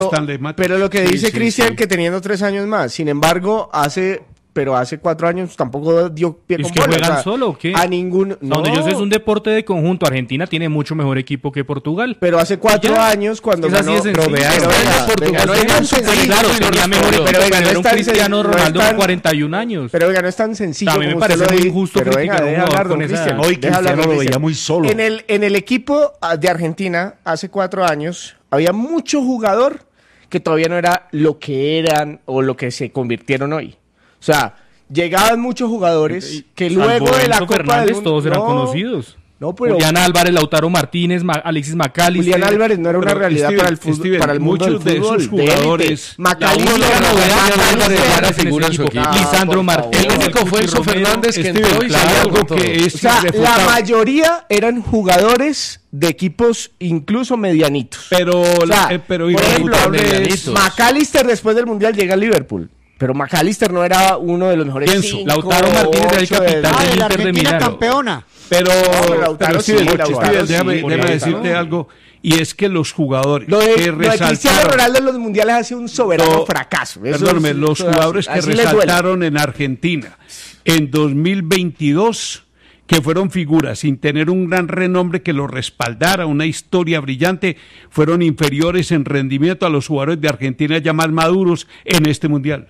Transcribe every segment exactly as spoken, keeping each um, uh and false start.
Pero lo que dice sí, sí, Cristian, sí. que teniendo tres años más, sin embargo, hace... pero hace cuatro años tampoco dio pie con ¿Es que bola, juegan o sea, solo o qué? A ningún... No, donde yo sé es un deporte de conjunto. Argentina tiene mucho mejor equipo que Portugal. Pero hace cuatro años cuando es así de sencillo. pero vea, Pero venga, venga, venga, Portugal no es tan sencillo. Claro, tenía mejor equipo, pero venga, no era es un tan Cristiano sen- no es Ronaldo tan- con cuarenta y un años. Pero venga, no es tan sencillo. A mí me como parece usted lo muy dice. injusto Pero venga, criticar a un deja jugador hablar, don con esa Cristian. edad. Hoy Deja hablar, Cristiano don lo veía Cristian. muy solo. En el, en el equipo ah, de Argentina, hace cuatro años, había mucho jugador que todavía no era lo que eran o lo que se convirtieron hoy. O sea, llegaban muchos jugadores que Salvo luego de la Enzo Copa Fernández, del Mundo... todos eran no, conocidos. No, pero... Julián Álvarez, Lautaro Martínez, Ma- Alexis McAllister. Julián Álvarez no era una Pero, realidad Steven, para el fútbol, Steven, para el mundo muchos del de fútbol. esos jugadores- Macalister, La única novedad de Macalister, Álvarez ya era en figura en ese su equipo. equipo. Lisandro por Martínez. favor. El único fue Enzo Romero, Fernández que Steven, entró y claro, salió algo con todo. que es O sea, la irrefutable. mayoría eran jugadores de equipos incluso medianitos. Pero, O sea, eh, pero por ejemplo, irrefutable es- medianitos. Macalister después del Mundial llega al Liverpool. Pero Macalister no era uno de los mejores Pienso, cinco, Lautaro Martínez era el ocho capitán de- del Ah, de la Inter de Argentina Milano. campeona. Pero, pero Lautaro pero sí, Steven, Lautaro Steven, sí, déjame, por déjame eso. decirte algo, y es que los jugadores Lo de, que lo de Cristiano resaltaron, Ronaldo en los mundiales ha sido un soberano No, fracaso. Eso perdóname, es- los eso es- jugadores que así les duele. resaltaron en Argentina en dos mil veintidós, que fueron figuras sin tener un gran renombre que los respaldara, una historia brillante, fueron inferiores en rendimiento a los jugadores de Argentina ya más maduros en este mundial.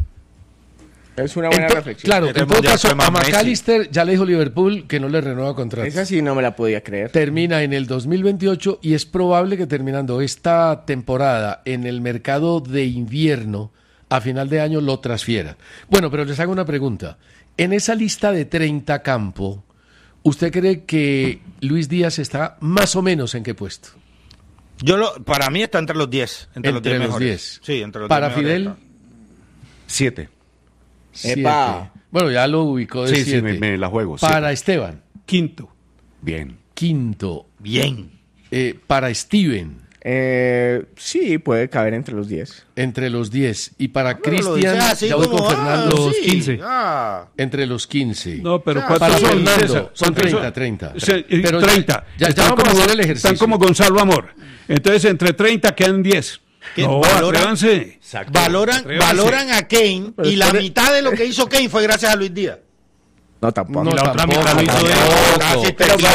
Es una buena Ento- reflexión. claro, Este en todo mundial caso, fue más a Messi. McAllister ya le dijo Liverpool que no le renueva contrato. Esa sí no me la podía creer. Termina en el dos mil veintiocho y es probable que terminando esta temporada en el mercado de invierno, a final de año lo transfieran. Bueno, pero les hago una pregunta. En esa lista de treinta Campo, ¿usted cree que Luis Díaz está más o menos en qué puesto? Yo lo, para mí está entre los diez. Entre, los Entre diez los mejores. diez. Sí, entre los Para diez mejores Fidel, está. Siete. siete. Epa. Bueno, ya lo ubicó de Sí, sí, siete. me, me la juego. Para siete. Esteban, Quinto. Bien. quinto. Bien. Eh, para Steven, Eh, sí, puede caber entre los diez. entre los diez. Y para Pero lo Cristian, dices así ya voy como, con Fernando, ah, los sí, quince. ah. entre los quince. No, pero Ah, ¿cuántos para son, Fernando, César? son ¿Cuántos treinta, treinta. Se- eh, Pero ya- treinta. ya- ya Están vamos a como- hacer el ejercicio. Están como Gonzalo Amor. Entonces, entre treinta quedan diez. ¿Qué? No, Valoran- atrévanse. Valoran, Atrévanse. valoran a Kane Pero y la espere- mitad de lo que hizo Kane fue gracias a Luis Díaz. No, tampoco. No, la otra tampoco, mitad lo hizo de- tampoco. Casi Pero te-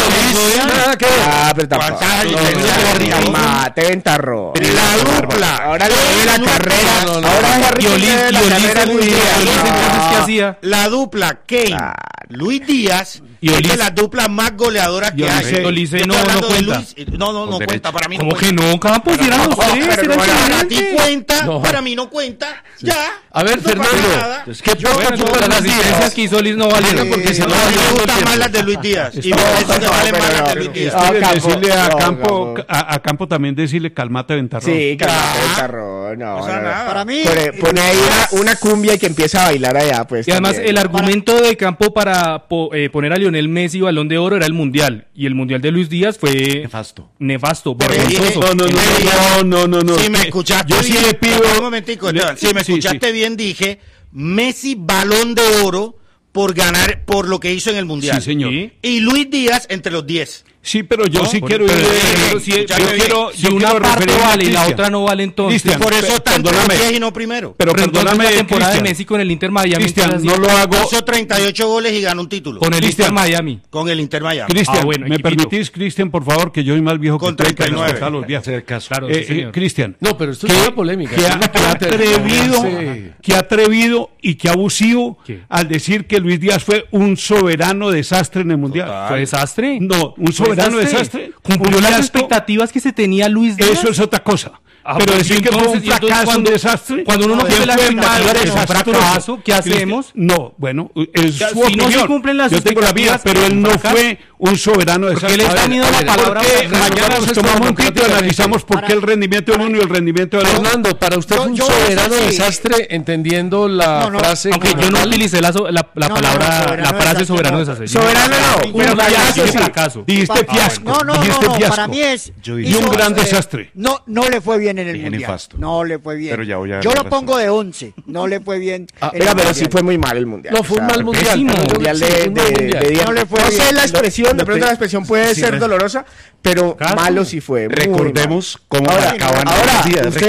Nada que ver. Ah, pero tampoco. ¿Cuántas No, licencias de Ricardo? Mate, ventarro. La dupla. Ahora le doy la carrera. no, no, Ahora no. es Harry Y Oli- Kane de la y carrera Ulises, Luis y Díaz. Ulises, entonces, ¿qué hacía? La dupla Kane, Ah. Luis Díaz, Y es de Ulises- las duplas más goleadoras que Y hay. Ulises- Yo Ulises estoy no- no hablando de cuenta. Luis- no, no, no Con cuenta, para mí no ¿Cómo que cuenta. no, Campos? Si eran los tres, pero era bueno, Para ti excelente. cuenta, No. para mí no cuenta. Ya. A ver, No pasa Fernando, nada. ¿qué Yo- poca yo- todas Las las asistencias que hizo Liz no valieron Sí, porque se No, no a mí valieron me todo el gustan tiempo. más las de Luis Díaz. Y No, por eso te no, valen pero más las de no. Luis Díaz. Ah, Steven, Campo, decirle a no, Campo, no. a, a Campo también decirle calmate ventarrón. Sí, Ah. calmate, ventarro. No, O sea, no, no. nada. Para mí, Pone, pone ahí una, una cumbia y que empieza a bailar allá, pues. Y además también. el argumento de Campo para po- eh, poner a Lionel Messi Balón de Oro era el Mundial. Y el Mundial de Luis Díaz fue Nefasto. nefasto, Pero vergonzoso. No, no, no, no, no, no, no. Si me Eh, escuchaste yo sí bien, le pido. un momentico, Esteban, si me Sí, escuchaste sí. bien, dije Messi Balón de Oro por ganar, por lo que hizo en el Mundial. Sí, señor. Sí. Y Luis Díaz entre los diez. Sí, pero yo No, sí por- quiero ir. pero- de- pero yo si- quiero- escúchame bien. yo Si una quiero parte referirme a vale y la Cristian. otra no vale, entonces. Cristian, Por eso pe- está entre los perdóname. diez y no primero. Pero Pero entonces perdóname, la temporada de Cristian. Messi con el Inter Miami. Cristian, entonces, no lo hago. Hizo treinta y ocho goles y ganó un título. Con el Cristian. Inter Miami. Con el Inter Miami. Cristian, Ah, bueno, ¿me equipito. permitís, Cristian, por favor, que yo soy más viejo Con que tú, treinta y nueve. respetar a los viejos. Hacer caso. Claro, Eh, sí, eh, señor. Cristian, No, pero esto es que- una polémica. que es ha, una que ha parte- atrevido, Sí. que ha atrevido y que abusivo ¿Qué? al decir que Luis Díaz fue un soberano desastre en el Mundial. Total. ¿Fue desastre? No, un ¿Fue soberano desastre. Cumplió Un las fiasco. expectativas que se tenía Luis Díaz. Eso es otra cosa. Ah, pero pues, decir y que fue un entonces- y entonces fracaso, cuando- un desastre. cuando uno no que cumple las fue expectativas, mal, es un desastroso. fracaso, ¿qué hacemos? No, bueno, es Ya, su si no opinión. se cumplen las Yo tengo la mía, expectativas, pero él no fracaso. fue un soberano Porque desastre. le está A ver, tenido a la ver, palabra porque para- mañana para- nos tomamos un tinto y analizamos por qué el rendimiento del uno y el rendimiento del otro. Fernando, para usted Yo- fue un yo voy a decir soberano sí. desastre entendiendo la No, no, frase. Aunque como yo no tal. utilicé la, so- la, la No, no, palabra, no, soberano la frase desastre, soberano no. desastre. Soberano no, Un pero fracaso, fracaso un sí. fracaso. Dijiste Pa- fiasco. No, no, dijiste no, no, fiasco. para mí es... Y un hizo, gran eh, desastre. No, no le fue bien en el Dije Mundial. nefasto. No le fue bien. Pero ya voy a Yo lo razón. pongo de once. No le fue bien. Ah, en Venga, el pero Mundial. sí fue muy mal el mundial. No, fue un O sea, mal mundial. pésimo. pero yo- mundial sí, de, fue un mal de, mundial. de Díaz. No le fue No sé bien. la expresión expresión, de pronto la expresión puede sí, ser res- dolorosa, pero Caso. malo sí fue. muy Recordemos malo. cómo Ahora, marcaban ahora, los días. usted